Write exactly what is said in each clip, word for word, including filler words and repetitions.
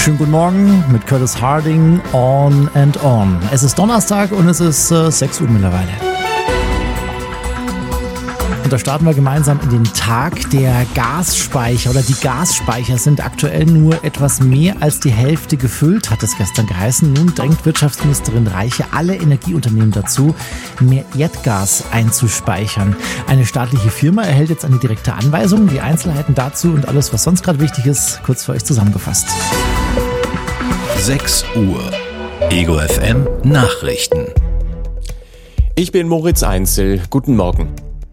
Schönen guten Morgen mit Curtis Harding, On and On. Es ist Donnerstag und es ist äh, sechs Uhr mittlerweile. Und da starten wir gemeinsam in den Tag. Der Gasspeicher oder die Gasspeicher sind aktuell nur etwas mehr als die Hälfte gefüllt, hat es gestern geheißen. Nun drängt Wirtschaftsministerin Reiche alle Energieunternehmen dazu, mehr Erdgas einzuspeichern. Eine staatliche Firma erhält jetzt eine direkte Anweisung. Die Einzelheiten dazu und alles, was sonst gerade wichtig ist, kurz für euch zusammengefasst. sechs Uhr. Ego F M Nachrichten. Ich bin Moritz Einzel. Guten Morgen.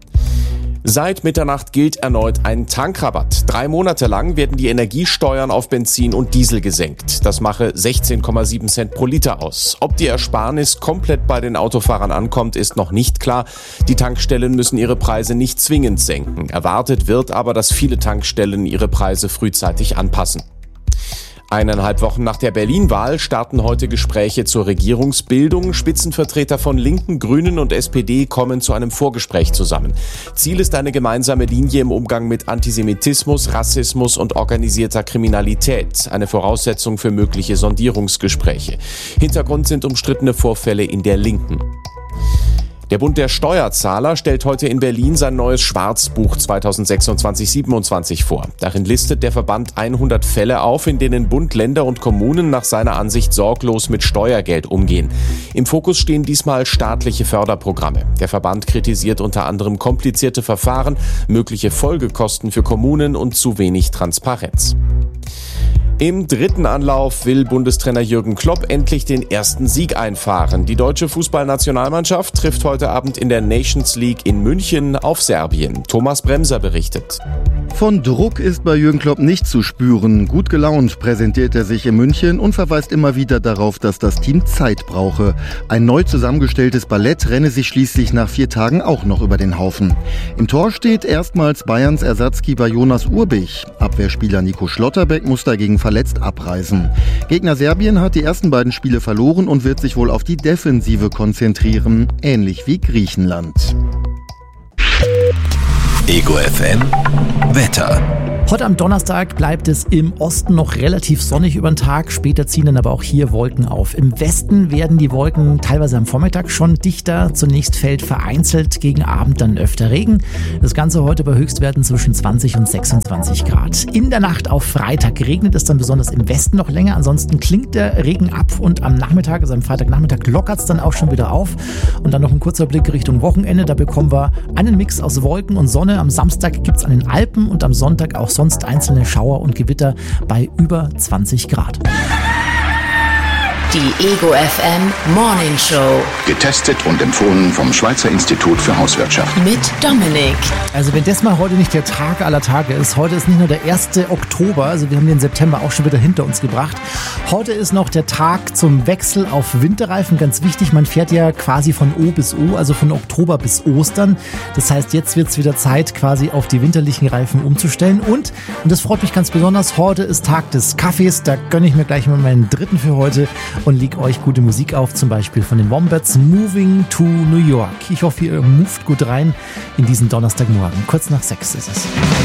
Seit Mitternacht gilt erneut ein Tankrabatt. Drei Monate lang werden die Energiesteuern auf Benzin und Diesel gesenkt. Das mache sechzehn Komma sieben Cent pro Liter aus. Ob die Ersparnis komplett bei den Autofahrern ankommt, ist noch nicht klar. Die Tankstellen müssen ihre Preise nicht zwingend senken. Erwartet wird aber, dass viele Tankstellen ihre Preise frühzeitig anpassen. Eineinhalb Wochen nach der Berlin-Wahl starten heute Gespräche zur Regierungsbildung. Spitzenvertreter von Linken, Grünen und S P D kommen zu einem Vorgespräch zusammen. Ziel ist eine gemeinsame Linie im Umgang mit Antisemitismus, Rassismus und organisierter Kriminalität. Eine Voraussetzung für mögliche Sondierungsgespräche. Hintergrund sind umstrittene Vorfälle in der Linken. Der Bund der Steuerzahler stellt heute in Berlin sein neues Schwarzbuch zweitausendsechsundzwanzig siebenundzwanzig vor. Darin listet der Verband hundert Fälle auf, in denen Bund, Länder und Kommunen nach seiner Ansicht sorglos mit Steuergeld umgehen. Im Fokus stehen diesmal staatliche Förderprogramme. Der Verband kritisiert unter anderem komplizierte Verfahren, mögliche Folgekosten für Kommunen und zu wenig Transparenz. Im dritten Anlauf will Bundestrainer Jürgen Klopp endlich den ersten Sieg einfahren. Die deutsche Fußballnationalmannschaft trifft heute Abend in der Nations League in München auf Serbien. Thomas Bremser berichtet. Von Druck ist bei Jürgen Klopp nicht zu spüren. Gut gelaunt präsentiert er sich in München und verweist immer wieder darauf, dass das Team Zeit brauche. Ein neu zusammengestelltes Ballett renne sich schließlich nach vier Tagen auch noch über den Haufen. Im Tor steht erstmals Bayerns Ersatzkeeper Jonas Urbich. Abwehrspieler Nico Schlotterbeck muss dagegen verletzt abreisen. Gegner Serbien hat die ersten beiden Spiele verloren und wird sich wohl auf die Defensive konzentrieren, ähnlich wie Griechenland. Ego F M Wetter. Heute am Donnerstag bleibt es im Osten noch relativ sonnig über den Tag. Später ziehen dann aber auch hier Wolken auf. Im Westen werden die Wolken teilweise am Vormittag schon dichter. Zunächst fällt vereinzelt gegen Abend dann öfter Regen. Das Ganze heute bei Höchstwerten zwischen zwanzig und sechsundzwanzig Grad. In der Nacht auf Freitag regnet es dann besonders im Westen noch länger. Ansonsten klingt der Regen ab und am Nachmittag, also am Freitagnachmittag, lockert es dann auch schon wieder auf. Und dann noch ein kurzer Blick Richtung Wochenende. Da bekommen wir einen Mix aus Wolken und Sonne. Am Samstag gibt es an den Alpen und am Sonntag auch sonst einzelne Schauer und Gewitter bei über zwanzig Grad. Die Ego F M Morning Show. Getestet und empfohlen vom Schweizer Institut für Hauswirtschaft. Mit Dominik. Also wenn das mal heute nicht der Tag aller Tage ist, heute ist nicht nur der erste Oktober, also wir haben den September auch schon wieder hinter uns gebracht. Heute ist noch der Tag zum Wechsel auf Winterreifen, ganz wichtig, man fährt ja quasi von O bis O, also von Oktober bis Ostern. Das heißt, jetzt wird es wieder Zeit, quasi auf die winterlichen Reifen umzustellen. Und, und das freut mich ganz besonders, heute ist Tag des Kaffees, da gönne ich mir gleich mal meinen dritten für heute und leg euch gute Musik auf, zum Beispiel von den Wombats, Moving to New York. Ich hoffe, ihr moved gut rein in diesen Donnerstagmorgen. Kurz nach sechs ist es.